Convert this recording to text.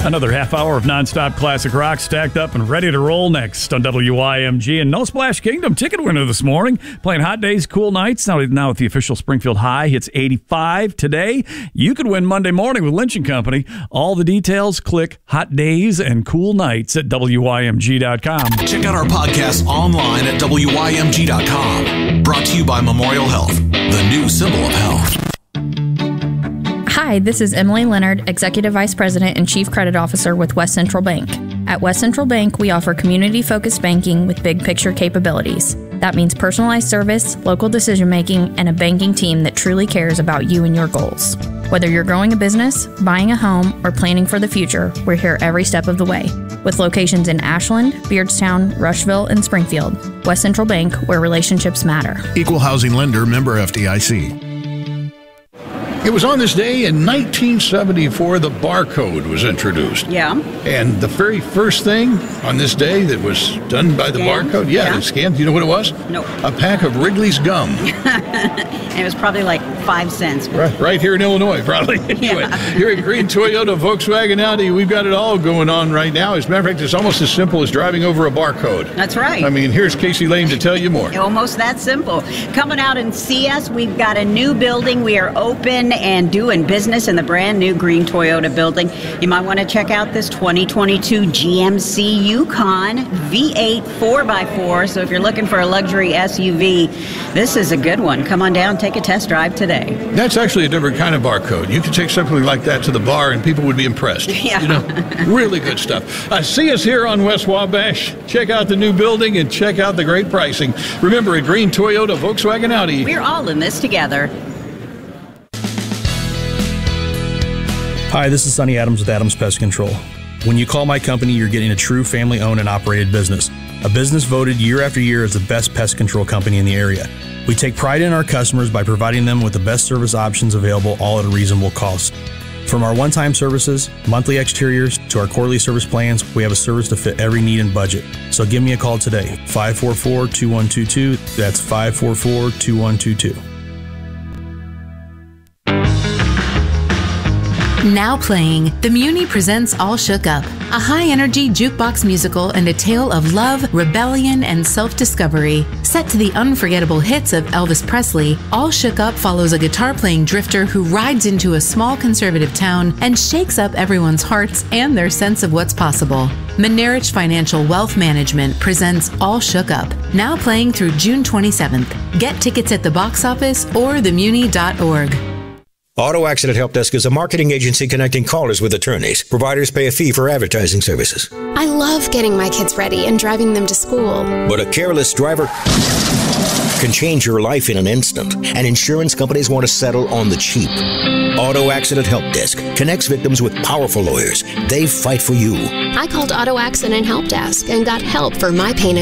Another half hour of nonstop classic rock stacked up and ready to roll next on WYMG. And No Splash Kingdom ticket winner this morning, playing Hot Days, Cool Nights. Now with the official Springfield High hits 85 today. You could win Monday morning with Lynch & Company. All the details, click Hot Days and Cool Nights at WYMG.com. Check out our podcast online at WYMG.com. Brought to you by Memorial Health, the new symbol of health. Hi, this is Emily Leonard, Executive Vice President and Chief Credit Officer with West Central Bank. At West Central Bank, we offer community-focused banking with big picture capabilities. That means personalized service, local decision-making, and a banking team that truly cares about you and your goals. Whether you're growing a business, buying a home, or planning for the future, we're here every step of the way. With locations in Ashland, Beardstown, Rushville, and Springfield, West Central Bank, where relationships matter. Equal housing lender, member FDIC. It was on this day in 1974 the barcode was introduced. Yeah. And the very first thing on this day that was done by the barcode, the scan, do you know what it was? No. A pack of Wrigley's gum. And it was probably like 5 cents. Right here in Illinois, probably. Anyway, here at Green Toyota, Volkswagen, Audi, we've got it all going on right now. As a matter of fact, it's almost as simple as driving over a barcode. That's right. I mean, here's Casey Lane to tell you more. Almost that simple. Coming out and see us, we've got a new building. We are open and doing business in the brand new Green Toyota building. You might want to check out this 2022 GMC Yukon V8 4x4. So if you're looking for a luxury SUV, this is a good one. Come on down, take a test drive today. That's actually a different kind of barcode. You could take something like that to the bar and people would be impressed. Yeah. You know, really good stuff. See us here on West Wabash. Check out the new building and check out the great pricing. Remember, at Green Toyota, Volkswagen, Audi. We're all in this together. Hi, this is Sonny Adams with Adams Pest Control. When you call my company, you're getting a true family-owned and operated business. A business voted year after year as the best pest control company in the area. We take pride in our customers by providing them with the best service options available, all at a reasonable cost. From our one-time services, monthly exteriors, to our quarterly service plans, we have a service to fit every need and budget. So give me a call today, 544-2122. That's 544-2122. Now playing, The Muni presents All Shook Up, a high-energy jukebox musical and a tale of love, rebellion, and self-discovery. Set to the unforgettable hits of Elvis Presley, All Shook Up follows a guitar-playing drifter who rides into a small conservative town and shakes up everyone's hearts and their sense of what's possible. Menerich Financial Wealth Management presents All Shook Up, now playing through June 27th. Get tickets at the box office or themuni.org. Auto Accident Help Desk is a marketing agency connecting callers with attorneys. Providers pay a fee for advertising services. I love getting my kids ready and driving them to school. But a careless driver can change your life in an instant, and insurance companies want to settle on the cheap. Auto Accident Help Desk connects victims with powerful lawyers. They fight for you. I called Auto Accident Help Desk and got help for my pain